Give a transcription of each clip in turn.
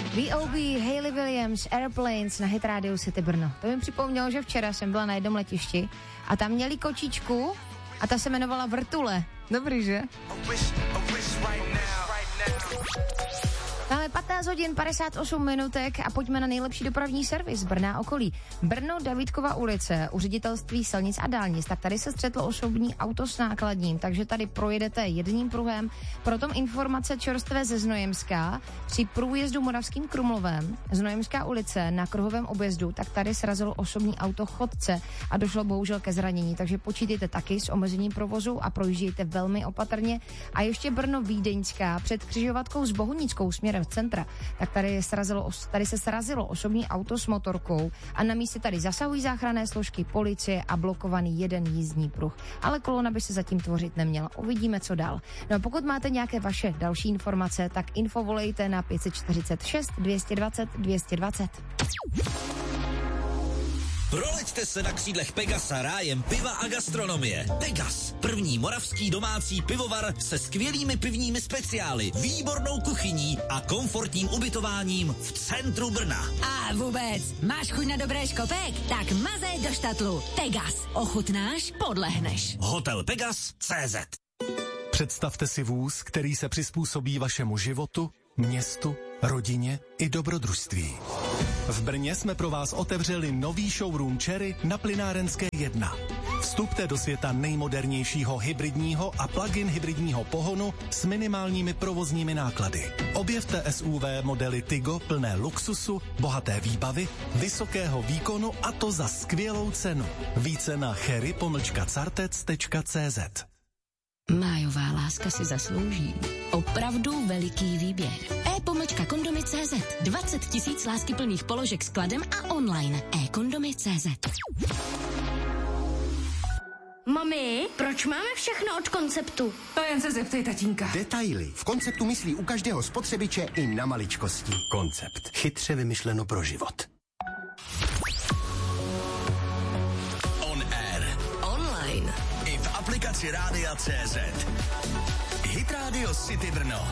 B.O.B. Hayley Williams, Airplanes na Hit Radio City Brno. To mi připomnělo, že včera jsem byla na jednom letišti a tam měli kočičku a ta se jmenovala Vrtule. Dobrý, že? Máme 15 hodin 58 minutek a pojďme na nejlepší dopravní servis Brna a okolí. Brno, Davidkova ulice, u ředitelství silnic a dálnic, tak tady se střetlo osobní auto s nákladním, takže tady projedete jedním pruhem. Protom informace čerstvé ze Znojemska. Při průjezdu Moravským Krumlovem, Znojemská ulice na kruhovém objezdu, tak tady srazilo osobní auto chodce a došlo bohužel ke zranění, takže počítejte taky s omezením provozu a projíždějte velmi opatrně. A ještě Brno Vídeňská před křižovatkou s Bohunickou směrem centra, tak tady se srazilo osobní auto s motorkou a na místě tady zasahují záchranné složky, policie a blokovaný jeden jízdní pruh. Ale kolona by se zatím tvořit neměla. Uvidíme, co dál. No a pokud máte nějaké vaše další informace, tak info volejte na 546 220 220. Proleďte se na křídlech Pegasa rájem piva a gastronomie. Pegas, první moravský domácí pivovar se skvělými pivními speciály, výbornou kuchyní a komfortním ubytováním v centru Brna. A vůbec, máš chuť na dobré škopek? Tak mazej do štatlu. Pegas, ochutnáš, podlehneš. Hotel Pegas.cz. Představte si vůz, který se přizpůsobí vašemu životu, městu, rodině i dobrodružství. V Brně jsme pro vás otevřeli nový showroom Cherry na Plynárenské 1. Vstupte do světa nejmodernějšího hybridního a plug-in hybridního pohonu s minimálními provozními náklady. Objevte SUV modely Tigo plné luxusu, bohaté výbavy, vysokého výkonu a to za skvělou cenu. Více na cherry-cartec.cz. Májová láska si zaslouží opravdu veliký výběr. e-kondomy.cz 20 000 láskyplných položek skladem a online. e-kondomy.cz. Mami, proč máme všechno od Konceptu? To jen se zeptej tatínka. Detaily. V Konceptu myslí u každého spotřebiče i na maličkosti. Koncept. Chytře vymyšleno pro život. On air. Online. I v aplikaci Rádia.cz. Hit Radio City Brno.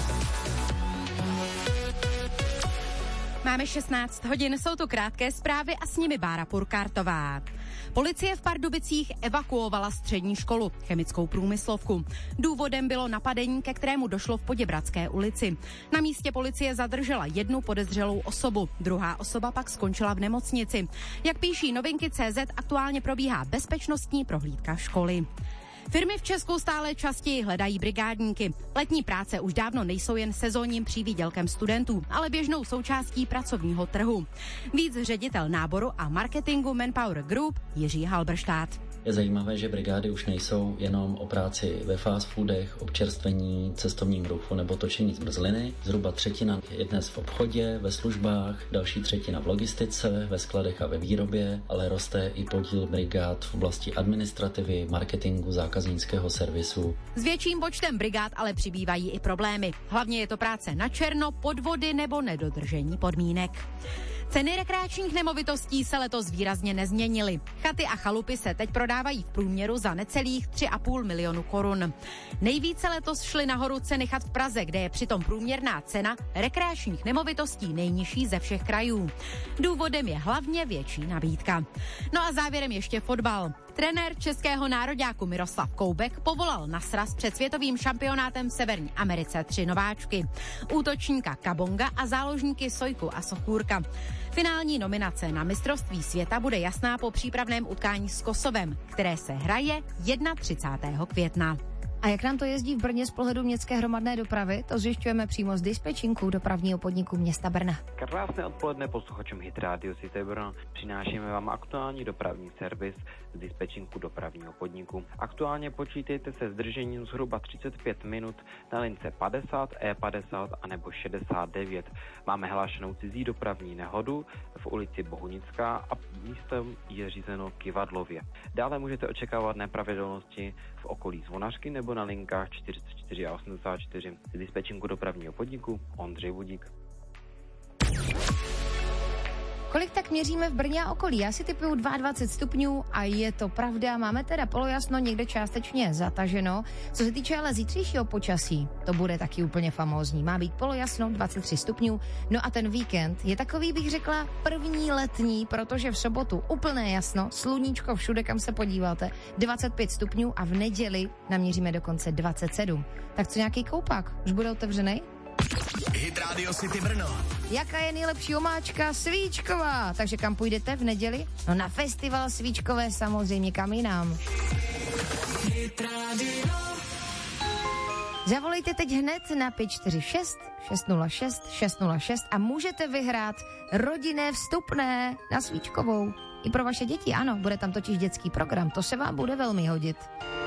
Máme 16 hodin, jsou to krátké zprávy a s nimi Bára Purkártová. Policie v Pardubicích evakuovala střední školu, chemickou průmyslovku. Důvodem bylo napadení, ke kterému došlo v Poděbradské ulici. Na místě policie zadržela jednu podezřelou osobu, druhá osoba pak skončila v nemocnici. Jak píší Novinky.cz, aktuálně probíhá bezpečnostní prohlídka školy. Firmy v Česku stále častěji hledají brigádníky. Letní práce už dávno nejsou jen sezónním přivýdělkem studentů, ale běžnou součástí pracovního trhu. Víc ředitel náboru a marketingu Manpower Group Jiří Halberštát. Je zajímavé, že brigády už nejsou jenom o práci ve fast foodech, občerstvení, cestovním ruchu nebo točení zmrzliny. Zhruba třetina je dnes v obchodě, ve službách, další třetina v logistice, ve skladech a ve výrobě, ale roste i podíl brigád v oblasti administrativy, marketingu, zákaznického servisu. S větším počtem brigád ale přibývají i problémy. Hlavně je to práce na černo, podvody nebo nedodržení podmínek. Ceny rekreačních nemovitostí se letos výrazně nezměnily. Chaty a chalupy se teď prodávají v průměru za necelých 3,5 milionu korun. Nejvíce letos šly nahoru ceny chat v Praze, kde je přitom průměrná cena rekreačních nemovitostí nejnižší ze všech krajů. Důvodem je hlavně větší nabídka. No a závěrem ještě fotbal. Trenér českého nároďáku Miroslav Koubek povolal na sraz před světovým šampionátem v Severní Americe 3 nováčky. Útočníka Kabonga a záložníky Sojku a Sokůrka. Finální nominace na mistrovství světa bude jasná po přípravném utkání s Kosovem, které se hraje 31. května. A jak nám to jezdí v Brně z pohledu městské hromadné dopravy, to zjišťujeme přímo z dispečinku dopravního podniku města Brna. Krásné odpoledne posluchačům Hit Radio City Brno. Přinášíme vám aktuální dopravní servis z dispečinku dopravního podniku. Aktuálně počítejte se zdržením zhruba 35 minut na lince 50, E50 a nebo 69. Máme hlášenou cizí dopravní nehodu v ulici Bohunická a místem je řízeno Kivadlově. Dále můžete očekávat nepravidelnosti v okolí Zvonařky nebo na linkách 44 a 84 z dispečinku dopravního podniku Ondřej Budík. Kolik tak měříme v Brně a okolí? Já si typuju 22 stupňů a je to pravda. Máme teda polojasno, někde částečně zataženo. Co se týče ale zítřejšího počasí, to bude taky úplně famózní. Má být polojasno, 23 stupňů. No a ten víkend je takový, bych řekla, první letní, protože v sobotu úplné jasno, sluníčko všude, kam se podíváte, 25 stupňů a v neděli naměříme dokonce 27. Tak co, nějaký koupák? Už bude otevřený? Hit Radio City Brno. Jaká je nejlepší omáčka? Svíčková. Takže kam půjdete v neděli? No na festival svíčkové, samozřejmě, kam jinam. Hit Radio. Zavolejte teď hned na 546 606 606 a můžete vyhrát rodinné vstupné na svíčkovou. I pro vaše děti, ano, bude tam totiž dětský program, to se vám bude velmi hodit.